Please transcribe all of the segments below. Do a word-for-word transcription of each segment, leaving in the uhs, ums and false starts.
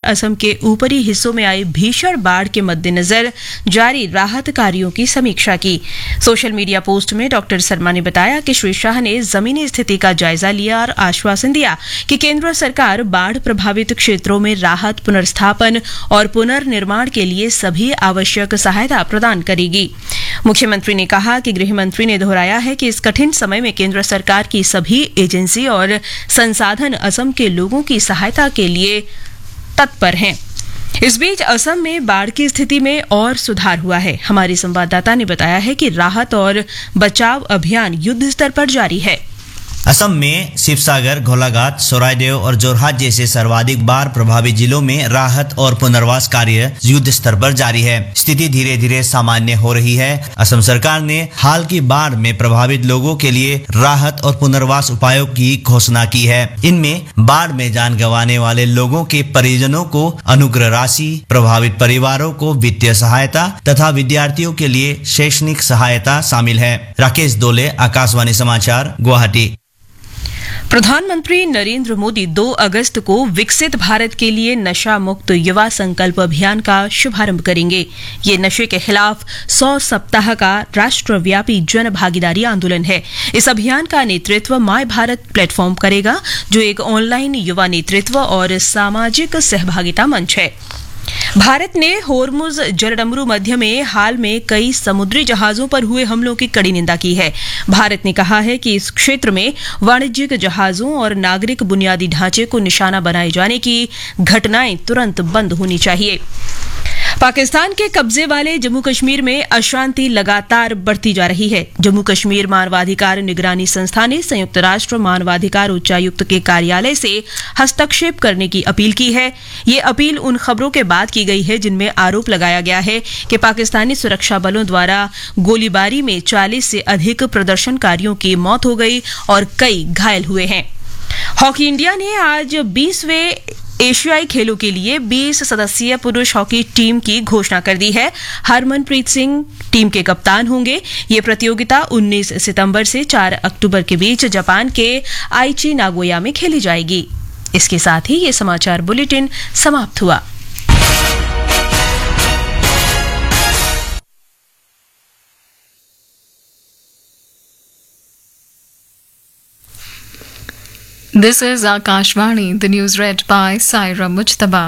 असम के ऊपरी हिस्सों में आई भीषण बाढ़ के मद्देनजर जारी राहत कार्यों की समीक्षा की। सोशल मीडिया पोस्ट में डॉक्टर शर्मा ने बताया कि श्री शाह ने जमीनी स्थिति का जायजा लिया और आश्वासन दिया कि केंद्र सरकार बाढ़ प्रभावित क्षेत्रों में राहत, पुनर्स्थापन और पुनर्निर्माण के लिए सभी आवश्यक सहायता प्रदान करेगी। मुख्यमंत्री ने कहा कि गृह मंत्री ने दोहराया है कि इस कठिन समय में केंद्र सरकार की सभी एजेंसी और संसाधन असम के लोगों की सहायता के लिए तत्पर हैं। इस बीच असम में बाढ़ की स्थिति में और सुधार हुआ है। हमारी संवाददाता ने बताया है कि राहत और बचाव अभियान युद्ध स्तर पर जारी है। असम में शिवसागर, घोलाघाट, सोरायदेव और जोरहाट जैसे सर्वाधिक बाढ़ प्रभावित जिलों में राहत और पुनर्वास कार्य युद्ध स्तर पर जारी है। स्थिति धीरे धीरे सामान्य हो रही है। असम सरकार ने हाल की बाढ़ में प्रभावित लोगों के लिए राहत और पुनर्वास उपायों की घोषणा की है। इनमें बाढ़ में जान गंवाने वाले लोगों के परिजनों को अनुग्रह राशि, प्रभावित परिवारों को वित्तीय सहायता तथा विद्यार्थियों के लिए शैक्षणिक सहायता शामिल है। राकेश दोले, आकाशवाणी समाचार, गुवाहाटी। प्रधानमंत्री नरेंद्र मोदी दो अगस्त को विकसित भारत के लिए नशा मुक्त युवा संकल्प अभियान का शुभारंभ करेंगे। ये नशे के खिलाफ सौ सप्ताह का राष्ट्रव्यापी जन भागीदारी आंदोलन है। इस अभियान का नेतृत्व माय भारत प्लेटफॉर्म करेगा, जो एक ऑनलाइन युवा नेतृत्व और सामाजिक सहभागिता मंच है। भारत ने होर्मुज जलडमरू मध्य में हाल में कई समुद्री जहाजों पर हुए हमलों की कड़ी निंदा की है। भारत ने कहा है कि इस क्षेत्र में वाणिज्यिक जहाजों और नागरिक बुनियादी ढांचे को निशाना बनाए जाने की घटनाएं तुरंत बंद होनी चाहिए। पाकिस्तान के कब्जे वाले जम्मू कश्मीर में अशांति लगातार बढ़ती जा रही है। जम्मू कश्मीर मानवाधिकार निगरानी संस्था ने संयुक्त राष्ट्र मानवाधिकार उच्चायुक्त के कार्यालय से हस्तक्षेप करने की अपील की है। ये अपील उन खबरों के बाद की गई है जिनमें आरोप लगाया गया है कि पाकिस्तानी सुरक्षा बलों द्वारा गोलीबारी में चालीस से अधिक प्रदर्शनकारियों की मौत हो गई और कई घायल हुए हैं। हॉकी इंडिया ने आज बीसवें एशियाई खेलों के लिए बीस सदस्यीय पुरुष हॉकी टीम की घोषणा कर दी है। हरमनप्रीत सिंह टीम के कप्तान होंगे। ये प्रतियोगिता उन्नीस सितंबर से चार अक्टूबर के बीच जापान के आईची नागोया में खेली जाएगी। इसके साथ ही ये समाचार बुलेटिन समाप्त हुआ। This is Akashvani, the news read by Saira Mujtaba.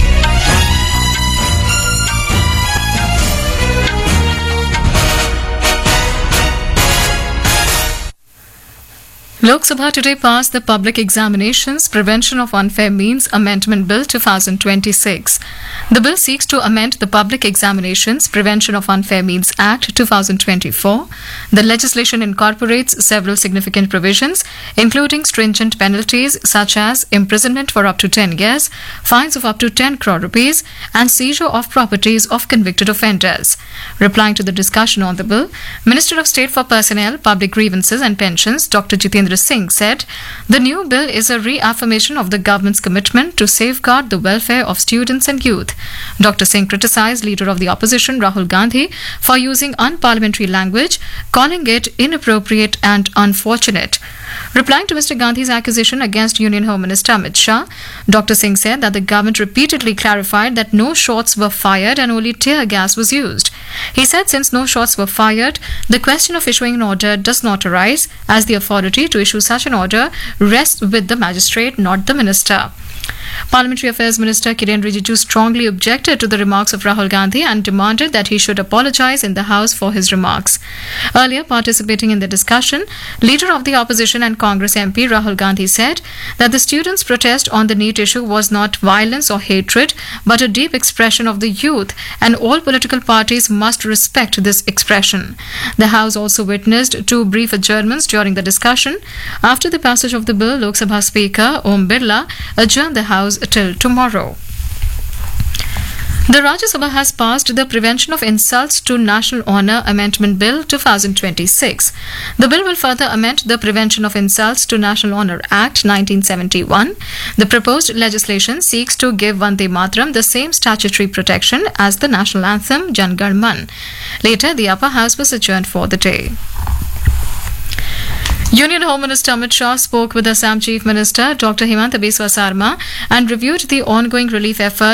Lok Sabha today passed the Public Examinations Prevention of Unfair Means Amendment Bill twenty twenty-six. The bill seeks to amend the Public Examinations Prevention of Unfair Means Act twenty twenty-four. The legislation incorporates several significant provisions, including stringent penalties such as imprisonment for up to ten years, fines of up to ten crore rupees, and seizure of properties of convicted offenders. Replying to the discussion on the bill, Minister of State for Personnel, Public Grievances and Pensions, Doctor Jitendra Singh said, the new bill is a reaffirmation of the government's commitment to safeguard the welfare of students and youth. Doctor Singh criticized Leader of the Opposition Rahul Gandhi for using unparliamentary language, calling it inappropriate and unfortunate. Replying to Mister Gandhi's accusation against Union Home Minister Amit Shah, Doctor Singh said that the government repeatedly clarified that no shots were fired and only tear gas was used. He said since no shots were fired, the question of issuing an order does not arise, as the authority to issue such an order rests with the magistrate, not the minister. Parliamentary Affairs Minister Kiren Rijiju strongly objected to the remarks of Rahul Gandhi and demanded that he should apologize in the House for his remarks. Earlier, participating in the discussion, Leader of the Opposition and Congress M P Rahul Gandhi said that the students' protest on the NEET issue was not violence or hatred, but a deep expression of the youth, and all political parties must respect this expression. The House also witnessed two brief adjournments during the discussion. After the passage of the bill, Lok Sabha Speaker Om Birla adjourned the House till tomorrow. The Rajya Sabha has passed the Prevention of Insults to National Honour Amendment Bill twenty twenty-six. The bill will further amend the Prevention of Insults to National Honour Act nineteen seventy-one. The proposed legislation seeks to give Vande Mataram the same statutory protection as the national anthem Jan Gan Man. Later, the upper house was adjourned for the day. Union Home Minister Amit Shah spoke with Assam Chief Minister Doctor Himanta Biswa Sarma and reviewed the ongoing relief efforts